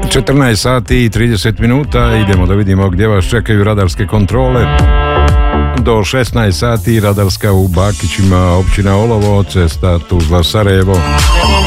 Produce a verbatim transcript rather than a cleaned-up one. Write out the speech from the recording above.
četrnaest sati i trideset minuta, idemo da vidimo gdje vas čekaju radarske kontrole. Do šesnaest sati radarska u Bakićima, općina Olovo, cesta Tuzla Sarajevo.